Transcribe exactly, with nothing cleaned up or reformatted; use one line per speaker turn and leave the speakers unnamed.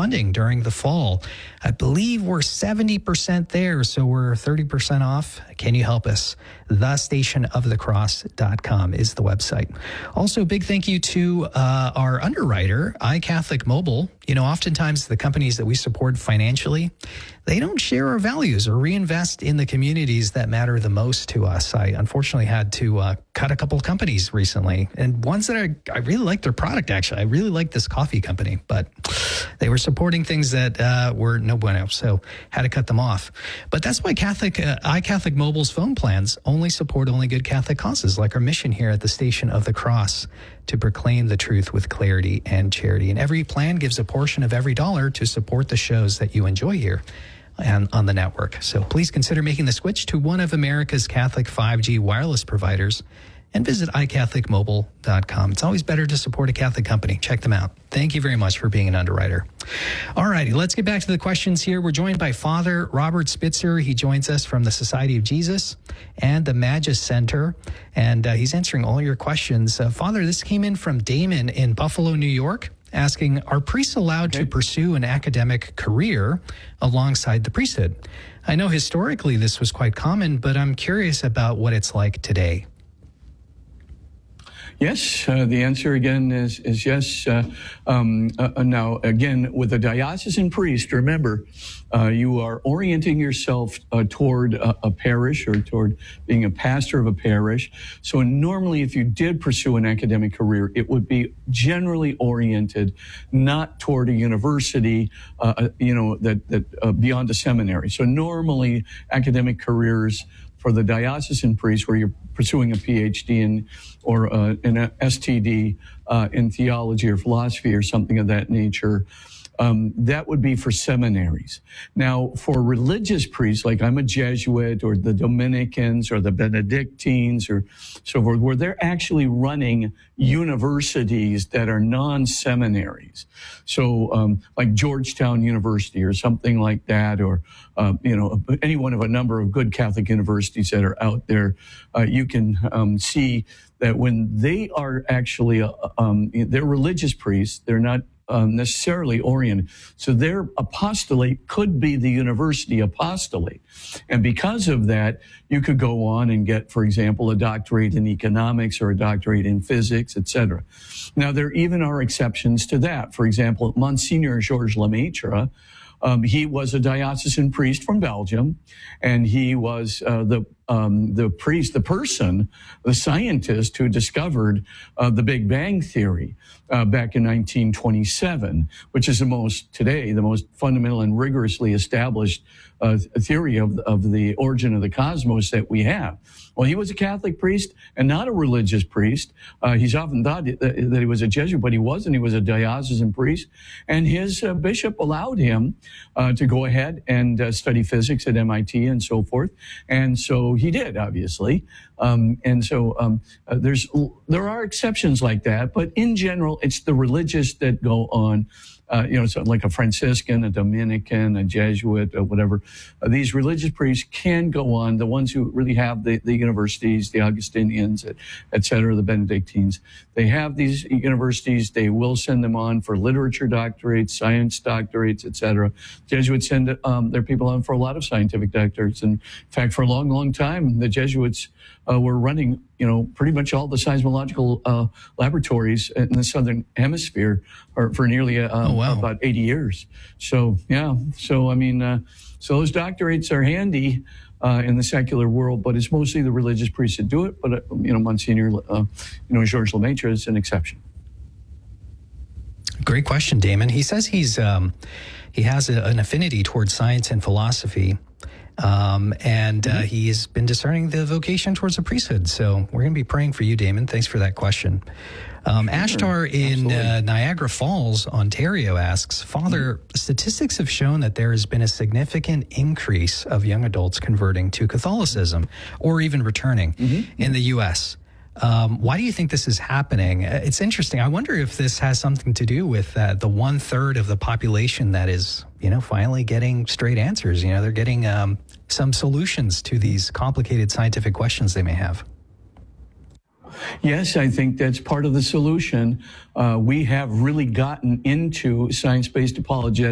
funding during the fall. I believe we're seventy percent there, so we're thirty percent off. Can you help us? the station of the cross dot com is the website. Also, big thank you to uh, our underwriter, iCatholic Mobile. You know, oftentimes the companies that we support financially, they don't share our values or reinvest in the communities that matter the most to us. I unfortunately had to uh, cut a couple of companies recently, and ones that I, I really like their product, actually. I really like this coffee company, but they were supporting things that uh, were no bueno, so had to cut them off. But that's why Catholic uh, iCatholic Mobile's phone plans only support only good Catholic causes, like our mission here at the Station of the Cross, to proclaim the truth with clarity and charity. And every plan gives a portion of every dollar to support the shows that you enjoy here and on the network. So please consider making the switch to one of America's Catholic five G wireless providers and visit i catholic mobile dot com. It's always better to support a Catholic company. Check them out. Thank you very much for being an underwriter. All righty, let's get back to the questions here. We're joined by Father Robert Spitzer. He joins us from the Society of Jesus and the Magis Center, and uh, he's answering all your questions. Uh, Father, this came in from Damon in Buffalo, New York, asking, are priests allowed okay. to pursue an academic career alongside the priesthood? I know historically this was quite common, but I'm curious about what it's like today.
Yes, uh, the answer again is, is yes. Uh, um, uh, now, again, with a diocesan priest, remember, uh, you are orienting yourself uh, toward a, a parish or toward being a pastor of a parish. So normally, if you did pursue an academic career, it would be generally oriented not toward a university, uh, you know, that, that uh, beyond a seminary. So normally, academic careers for the diocesan priest, where you're pursuing a P H D in, or uh, an S T D uh, in theology or philosophy or something of that nature, um, that would be for seminaries. Now, for religious priests, like I'm a Jesuit or the Dominicans or the Benedictines or so forth, where they're actually running universities that are non-seminaries. So um, like Georgetown University or something like that, or uh, you know, any one of a number of good Catholic universities that are out there, uh, you can um, see that when they are actually, uh, um, they're religious priests, they're not Um, necessarily oriented. So their apostolate could be the university apostolate. And because of that, you could go on and get, for example, a doctorate in economics or a doctorate in physics, et cetera. Now, there even are exceptions to that. For example, Monsignor Georges Lemaitre, um, he was a diocesan priest from Belgium, and he was uh, the Um, the priest, the person, the scientist who discovered uh, the Big Bang Theory uh, back in nineteen twenty-seven, which is the most, today, the most fundamental and rigorously established uh, theory of, of the origin of the cosmos that we have. Well, he was a Catholic priest and not a religious priest. Uh, he's often thought that, that he was a Jesuit, but he wasn't. He was a diocesan priest. And his uh, bishop allowed him uh, to go ahead and uh, study physics at M I T and so forth. And so he did, obviously. Um, and so um, uh, there's there are exceptions like that. But in general, it's the religious that go on. Uh, you know, so like a Franciscan, a Dominican, a Jesuit, or whatever. Uh, these religious priests can go on, the ones who really have the, the universities, the Augustinians, et, et cetera, the Benedictines. They have these universities. They will send them on for literature doctorates, science doctorates, et cetera. Jesuits send um, their people on for a lot of scientific doctorates. And in fact, for a long, long time, the Jesuits uh, were running, you know, pretty much all the seismological uh, laboratories in the Southern Hemisphere for, for nearly uh, oh, wow. about eighty years. So, yeah. So, I mean, uh, so those doctorates are handy uh, in the secular world, but it's mostly the religious priests that do it. But, uh, you know, Monsignor, uh, you know, Georges Lemaitre is an exception.
Great question, Damon. He says he's um, he has a, an affinity towards science and philosophy. Um, and uh, he's been discerning the vocation towards the priesthood. So we're going to be praying for you, Damon. Thanks for that question. Um, sure, Ashtar in uh, Niagara Falls, Ontario asks, Father, mm-hmm. statistics have shown that there has been a significant increase of young adults converting to Catholicism or even returning mm-hmm. in the U S Um, why do you think this is happening? It's interesting. I wonder if this has something to do with uh, the one third of the population that is, you know, finally getting straight answers. You know, they're getting um, some solutions to these complicated scientific questions they may have.
Yes, I think that's part of the solution. Uh, we have really gotten into science-based apologetics